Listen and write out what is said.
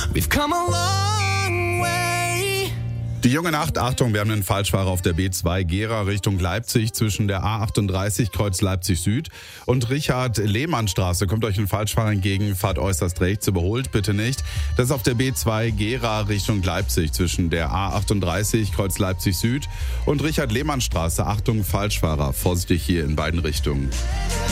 We've come a long way. Die junge Nacht, Achtung, wir haben einen Falschfahrer auf der B2 Gera Richtung Leipzig zwischen der A38 Kreuz Leipzig Süd und Richard-Lehmann-Straße. Kommt euch ein Falschfahrer entgegen, fahrt äußerst rechts, überholt bitte nicht. Das ist auf der B2 Gera Richtung Leipzig zwischen der A38 Kreuz Leipzig Süd und Richard-Lehmann-Straße. Achtung, Falschfahrer, vorsichtig hier in beiden Richtungen.